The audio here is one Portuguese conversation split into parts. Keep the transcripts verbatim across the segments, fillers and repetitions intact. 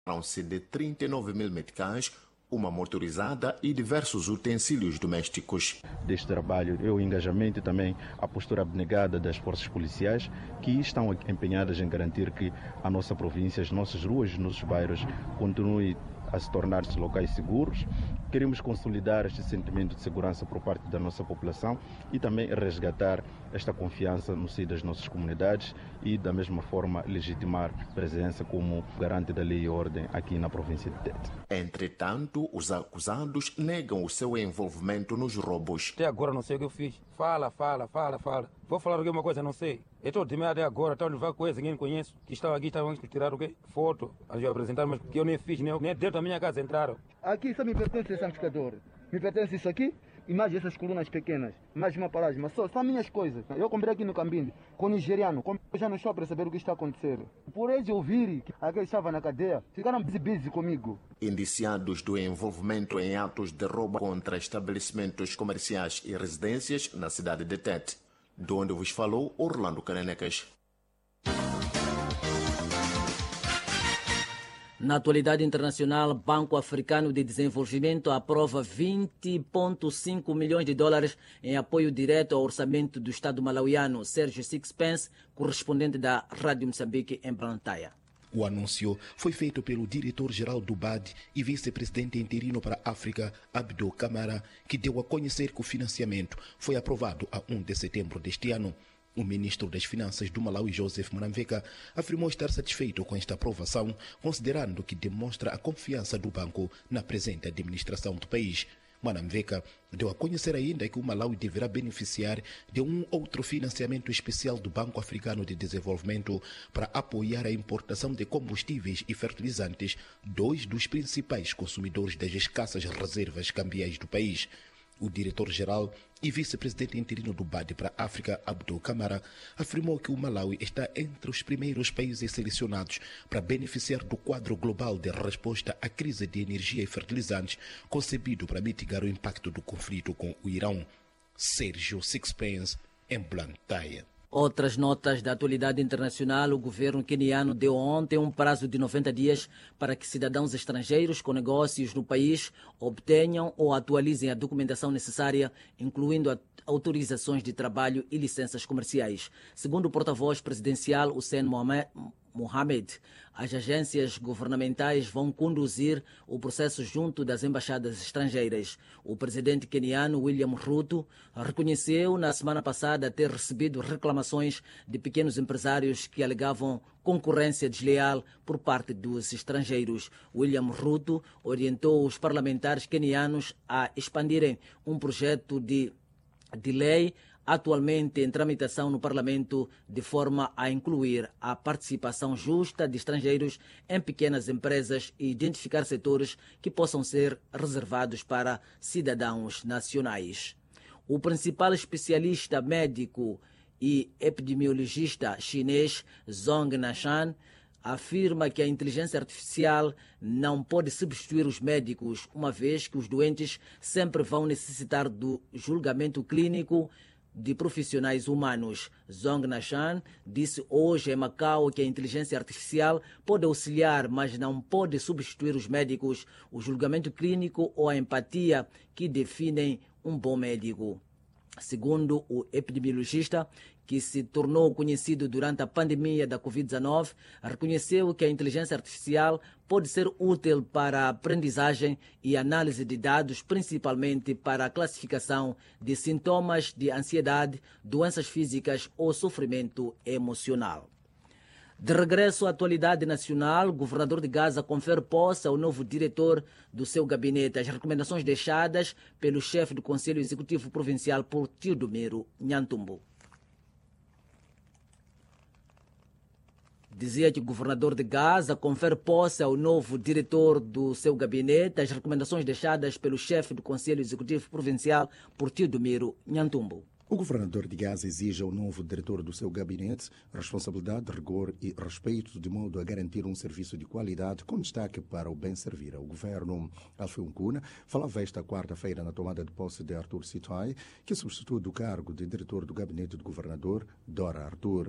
Trataram-se de trinta e nove mil meticais, uma motorizada e diversos utensílios domésticos. Deste trabalho é o engajamento e também a postura abnegada das forças policiais que estão empenhadas em garantir que a nossa província, as nossas ruas, os nossos bairros continuem a se tornar-se locais seguros. Queremos consolidar este sentimento de segurança por parte da nossa população e também resgatar esta confiança no seio das nossas comunidades e, da mesma forma, legitimar a presença como garante da lei e ordem aqui na província de Tete. Entretanto, os acusados negam o seu envolvimento nos roubos. Até agora não sei o que eu fiz. Fala, fala, fala, fala. Vou falar alguma coisa, não sei. Eu estou de meio até agora, estão a levar coisas que ninguém conhece. Que estão aqui, estavam a tirar o quê? Foto, a apresentar, mas que eu nem fiz, nem, nem dentro da minha casa entraram. Aqui só me pertence esse amplificador. Me pertence isso aqui e mais essas colunas pequenas. Mais uma paragem, mas só são minhas coisas. Eu comprei aqui no Cambinde com o nigeriano. Eu já não estou para saber o que está acontecendo. Por eles ouvirem que aquele estava na cadeia, ficaram busy comigo. Indiciados do envolvimento em atos de roubo contra estabelecimentos comerciais e residências na cidade de Tete. De onde vos falou Orlando Canenecas. Na atualidade internacional, Banco Africano de Desenvolvimento aprova vinte vírgula cinco milhões de dólares em apoio direto ao orçamento do Estado malauiano. Sérgio Sixpence, correspondente da Rádio Moçambique em Blantyre. O anúncio foi feito pelo diretor-geral do B A D e vice-presidente interino para a África, Abdou Camara, que deu a conhecer que o financiamento foi aprovado a primeiro de setembro deste ano. O ministro das Finanças do Malawi, Joseph Mwanamveka, afirmou estar satisfeito com esta aprovação, considerando que demonstra a confiança do banco na presente administração do país. Mwanamveka deu a conhecer ainda que o Malawi deverá beneficiar de um outro financiamento especial do Banco Africano de Desenvolvimento para apoiar a importação de combustíveis e fertilizantes, dois dos principais consumidores das escassas reservas cambiais do país. O diretor-geral e vice-presidente interino do B A D para a África, Abdou Camara, afirmou que o Malawi está entre os primeiros países selecionados para beneficiar do quadro global de resposta à crise de energia e fertilizantes, concebido para mitigar o impacto do conflito com o Irão. Sérgio Sixpence, em Blantyre. Outras notas da atualidade internacional. O governo queniano deu ontem um prazo de noventa dias para que cidadãos estrangeiros com negócios no país obtenham ou atualizem a documentação necessária, incluindo autorizações de trabalho e licenças comerciais. Segundo o porta-voz presidencial Hussein Mohamed, as agências governamentais vão conduzir o processo junto das embaixadas estrangeiras. O presidente queniano William Ruto reconheceu na semana passada ter recebido reclamações de pequenos empresários que alegavam concorrência desleal por parte dos estrangeiros. William Ruto orientou os parlamentares quenianos a expandirem um projeto de, de lei atualmente em tramitação no Parlamento, de forma a incluir a participação justa de estrangeiros em pequenas empresas e identificar setores que possam ser reservados para cidadãos nacionais. O principal especialista médico e epidemiologista chinês Zhong Nashan afirma que a inteligência artificial não pode substituir os médicos, uma vez que os doentes sempre vão necessitar do julgamento clínico de profissionais humanos. Zhong Nashan disse hoje em Macau que a inteligência artificial pode auxiliar, mas não pode substituir os médicos, o julgamento clínico ou a empatia que definem um bom médico. Segundo o epidemiologista, que se tornou conhecido durante a pandemia da covid dezenove, reconheceu que a inteligência artificial pode ser útil para a aprendizagem e análise de dados, principalmente para a classificação de sintomas de ansiedade, doenças físicas ou sofrimento emocional. De regresso à atualidade nacional, o governador de Gaza confere posse ao novo diretor do seu gabinete. As recomendações deixadas pelo chefe do Conselho Executivo Provincial, por Teodomiro Nhantumbo. Dizia que o governador de Gaza confere posse ao novo diretor do seu gabinete. As recomendações deixadas pelo chefe do Conselho Executivo Provincial, por Teodomiro Nhantumbo. O governador de Gaza exige ao novo diretor do seu gabinete responsabilidade, rigor e respeito, de modo a garantir um serviço de qualidade com destaque para o bem servir ao governo. Alfeu Nkuna falava esta quarta-feira na tomada de posse de Arthur Sitoy, que substitui do cargo de diretor do gabinete do governador Dora Arthur.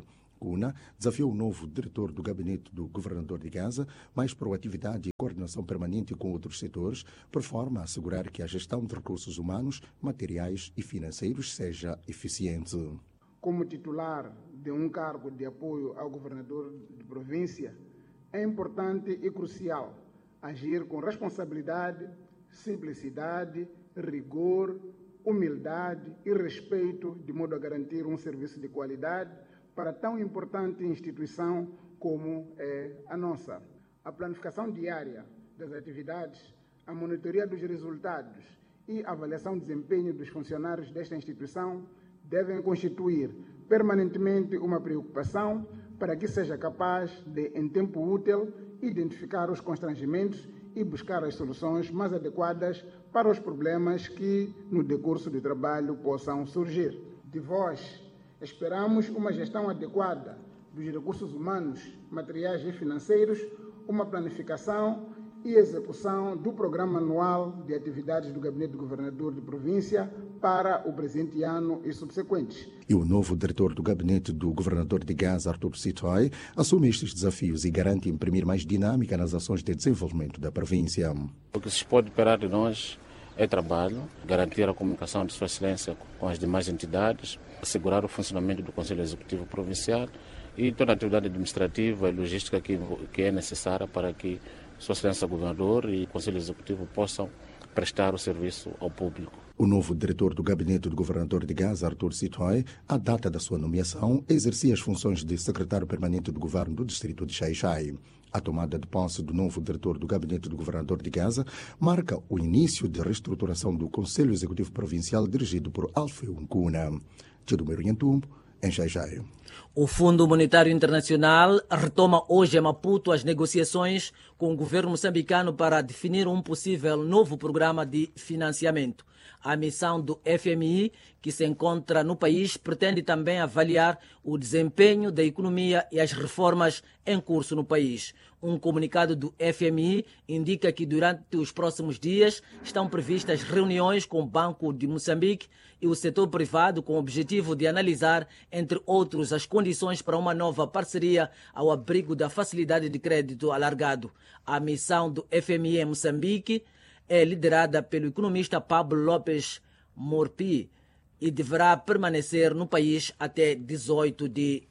Nkuna desafiou o novo diretor do gabinete do governador de Gaza mais proatividade e coordenação permanente com outros setores, por forma a assegurar que a gestão de recursos humanos, materiais e financeiros seja eficiente. Como titular de um cargo de apoio ao governador de província, é importante e crucial agir com responsabilidade, simplicidade, rigor, humildade e respeito, de modo a garantir um serviço de qualidade para tão importante instituição como é a nossa. A planificação diária das atividades, a monitoria dos resultados e a avaliação do desempenho dos funcionários desta instituição devem constituir permanentemente uma preocupação para que seja capaz de, em tempo útil, identificar os constrangimentos e buscar as soluções mais adequadas para os problemas que, no decurso do trabalho, possam surgir. De vós, esperamos uma gestão adequada dos recursos humanos, materiais e financeiros, uma planificação e execução do programa anual de atividades do Gabinete do Governador de Província para o presente ano e subsequentes. E o novo diretor do Gabinete do Governador de Gaza, Artur Sitoy, assume estes desafios e garante imprimir mais dinâmica nas ações de desenvolvimento da província. O que se pode esperar de nós é trabalho, garantir a comunicação de Sua Excelência com as demais entidades, assegurar o funcionamento do Conselho Executivo Provincial e toda a atividade administrativa e logística que, que é necessária para que Sua Excelência Governador e o Conselho Executivo possam prestar o serviço ao público. O novo diretor do Gabinete do Governador de Gaza, Artur Sitoy, à data da sua nomeação, exercia as funções de secretário permanente do governo do distrito de Xai-Xai. A tomada de posse do novo diretor do Gabinete do Governador de Gaza marca o início de reestruturação do Conselho Executivo Provincial dirigido por Alfeu Nkuna. Tidumero Nhantumbo, em Xai-Xai. O Fundo Monetário Internacional retoma hoje em Maputo as negociações com o governo moçambicano para definir um possível novo programa de financiamento. A missão do F M I, que se encontra no país, pretende também avaliar o desempenho da economia e as reformas em curso no país. Um comunicado do F M I indica que durante os próximos dias estão previstas reuniões com o Banco de Moçambique e o setor privado com o objetivo de analisar, entre outros, as condições para uma nova parceria ao abrigo da facilidade de crédito alargado. A missão do F M I em Moçambique é liderada pelo economista Pablo Lopes Morpi e deverá permanecer no país até dezoito de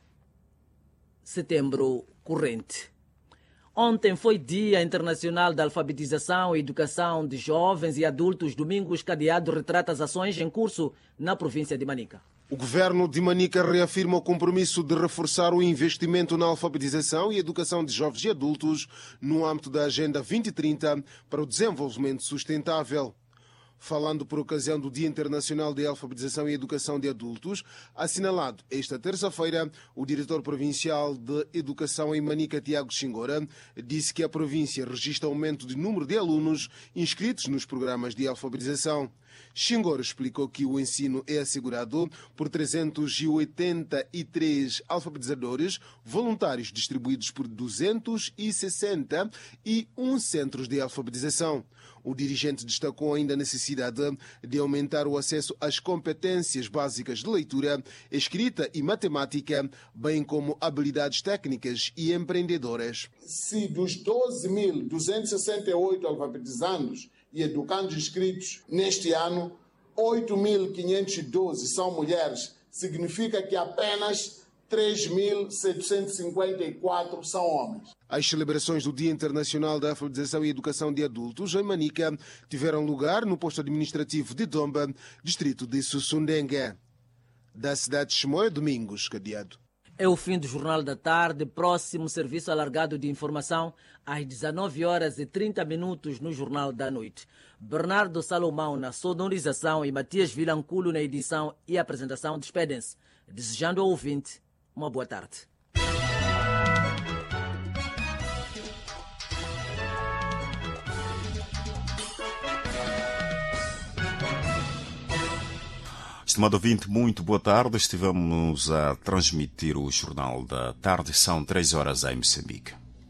setembro corrente. Ontem foi Dia Internacional da Alfabetização e Educação de Jovens e Adultos. Domingos Cadeado retrata as ações em curso na província de Manica. O governo de Manica reafirma o compromisso de reforçar o investimento na alfabetização e educação de jovens e adultos no âmbito da Agenda vinte trinta para o desenvolvimento sustentável. Falando por ocasião do Dia Internacional de Alfabetização e Educação de Adultos, assinalado esta terça-feira, o diretor provincial de Educação em Manica, Tiago Xingora, disse que a província registra aumento de número de alunos inscritos nos programas de alfabetização. Xingora explicou que o ensino é assegurado por trezentos e oitenta e três alfabetizadores voluntários distribuídos por duzentos e sessenta e um centros de alfabetização. O dirigente destacou ainda a necessidade de aumentar o acesso às competências básicas de leitura, escrita e matemática, bem como habilidades técnicas e empreendedoras. Se dos doze mil duzentos e sessenta e oito alfabetizandos e educandos inscritos neste ano, oito mil quinhentos e doze são mulheres, significa que apenas três mil setecentos e cinquenta e quatro são homens. As celebrações do Dia Internacional da Alfabetização e Educação de Adultos em Manica tiveram lugar no posto administrativo de Domba, distrito de Sussundengue. Da cidade de Chimoio, Domingos Cadeado. É o fim do Jornal da Tarde. Próximo serviço alargado de informação às dezenove horas e trinta minutos no Jornal da Noite. Bernardo Salomão na sonorização e Matias Vilanculo na edição e apresentação despedem-se, desejando ao ouvinte uma boa tarde. Estimado ouvinte, muito boa tarde. Estivemos a transmitir o Jornal da Tarde. São três horas em Moçambique.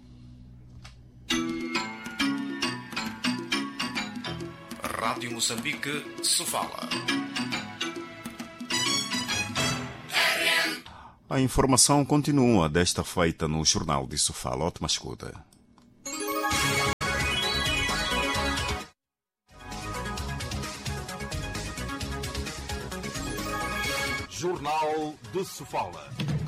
Rádio Moçambique, Sofala. A informação continua desta feita no Jornal de Sofala. Ótima escuta. Jornal de Sofala.